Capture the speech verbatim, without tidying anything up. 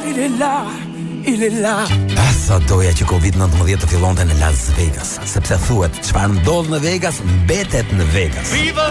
il est là, il est là. Sa doja që kovid nëntëmbëdhjetë të fillonte në Las Vegas, sepse thuhet çfarë ndodh në Vegas, mbetet në Vegas. Viva